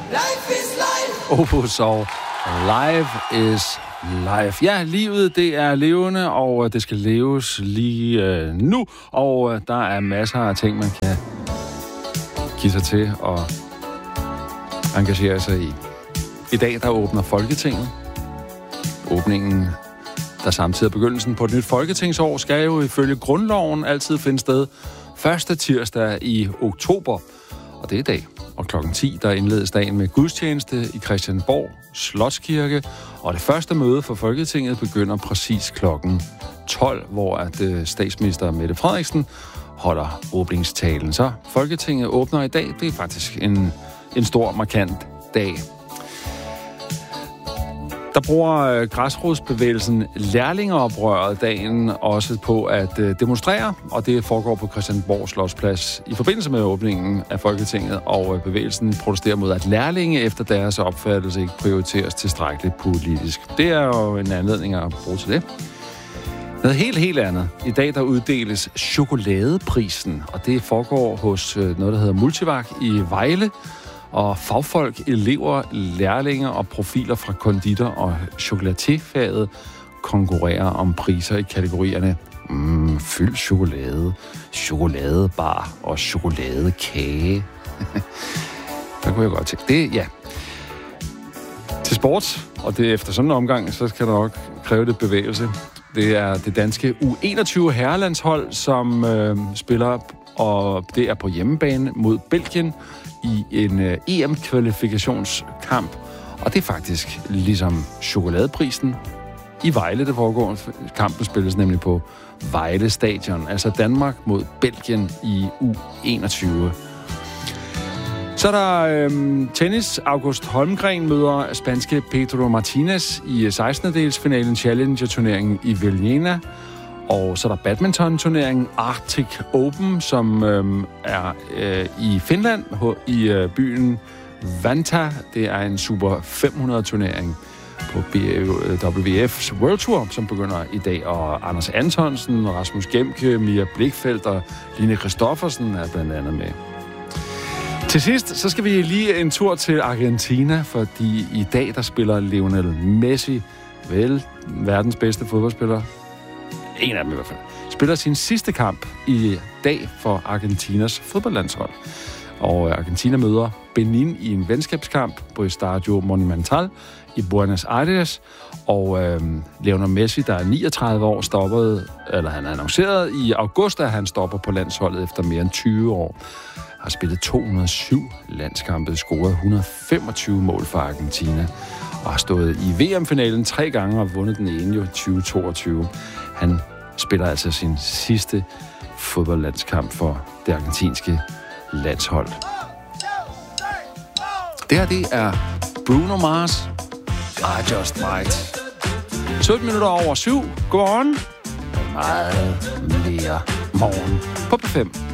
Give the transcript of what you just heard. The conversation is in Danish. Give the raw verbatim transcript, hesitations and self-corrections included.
Life is life. Opus og Life is life. Ja, livet det er levende, og det skal leves lige øh, nu. Og øh, der er masser af ting, man kan give sig til og engagere sig i. I dag, der åbner Folketinget. Åbningen, der samtidig er begyndelsen på et nyt folketingsår, skal jo ifølge grundloven altid finde sted første tirsdag i oktober. Og det er i dag. Og klokken ti, der indledes dagen med gudstjeneste i Christiansborg Slotskirke. Og det første møde for Folketinget begynder præcis klokken tolv, hvor at statsminister Mette Frederiksen holder åbningstalen. Så Folketinget åbner i dag. Det er faktisk en, en stor, markant dag. Der bruger græsrodsbevægelsen lærlingeoprøret dagen også på at demonstrere, og det foregår på Christiansborg Slotsplads i forbindelse med åbningen af Folketinget, og bevægelsen protesterer mod, at lærlinge efter deres opfattelse ikke prioriteres tilstrækkeligt politisk. Det er jo en anledning at bruge til det. Noget helt, helt andet. I dag der uddeles chokoladeprisen, og det foregår hos noget, der hedder Multivac i Vejle. Og fagfolk, elever, lærlinge og profiler fra konditor- og chokolatefaget konkurrerer om priser i kategorierne mm, fyld chokolade, chokoladebar og chokoladekage. Der kunne jeg godt tænke. Det, ja. Til sport, og det efter sådan en omgang, så skal der nok kræve lidt bevægelse. Det er det danske U enogtyve herrelandshold, som øh, spiller, og det er på hjemmebane mod Belgien i en øh, E M-kvalifikationskamp. Og det er faktisk ligesom chokoladeprisen i Vejle, det foregår. Kampen spilles nemlig på Vejle Stadion, altså Danmark mod Belgien i U enogtyve. Så er der øhm, tennis. August Holmgren møder spanske Pedro Martinez i sekstende-delsfinalen Challenger-turneringen i Vilnius. Og så er der badminton-turneringen Arctic Open, som øhm, er øh, i Finland, i øh, byen Vantaa. Det er en Super fem hundrede-turnering på B W F's World Tour, som begynder i dag. Og Anders Antonsen, Rasmus Gemke, Mia Blichfeldt og Line Christoffersen er blandt andet med. Til sidst, så skal vi lige en tur til Argentina, fordi i dag, der spiller Lionel Messi, vel, verdens bedste fodboldspiller, en af dem i hvert fald, spiller sin sidste kamp i dag for Argentinas fodboldlandshold. Og Argentina møder Benin i en venskabskamp på Estadio Monumental i Buenos Aires. Og øh, Lionel Messi, der er niogtredive år, stoppede, eller han er annonceret i august, at han stopper på landsholdet efter mere end tyve år. Har spillet to hundrede og syv landskampe, scoret et hundrede og femogtyve mål for Argentina, og har stået i V M-finalen tre gange og vundet den ene jo tyve toogtyve. Han spiller altså sin sidste fodboldlandskamp for det argentinske landshold. Det her, det er Bruno Mars. I Just Might. sytten minutter over syv. Godmorgen. Meget mere morgen på P fem.